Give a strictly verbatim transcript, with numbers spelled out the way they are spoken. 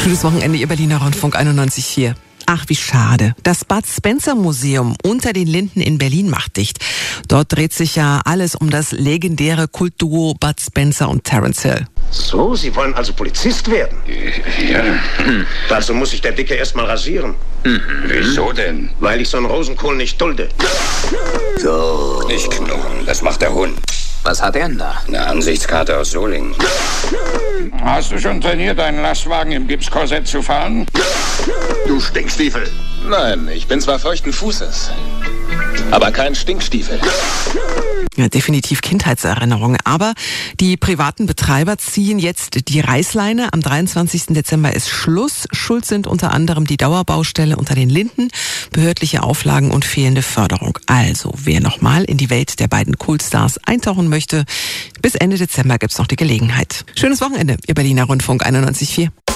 Schönes Wochenende, Ihr Berliner Rundfunk einundneunzig Komma vier. Ach, wie schade. Das Bud Spencer Museum unter den Linden in Berlin macht dicht. Dort dreht sich ja alles um das legendäre Kultduo Bud Spencer und Terence Hill. So, Sie wollen also Polizist werden? Ja. Dazu muss sich der Dicke erstmal rasieren. Mhm. Wieso denn? Weil ich so einen Rosenkohl nicht dulde. So. Nicht knurren, das macht der Hund. Was hat er denn da? Eine Ansichtskarte aus Solingen. Hast du schon trainiert, einen Lastwagen im Gipskorsett zu fahren? Du Stinkstiefel. Nein, ich bin zwar feuchten Fußes, aber kein Stinkstiefel. Ja, definitiv Kindheitserinnerungen. Aber die privaten Betreiber ziehen jetzt die Reißleine. Am dreiundzwanzigsten Dezember ist Schluss. Schuld sind unter anderem die Dauerbaustelle unter den Linden, behördliche Auflagen und fehlende Förderung. Also, wer nochmal in die Welt der beiden Kultstars eintauchen möchte, bis Ende Dezember gibt's noch die Gelegenheit. Schönes Wochenende, Ihr Berliner Rundfunk einundneunzig Komma vier.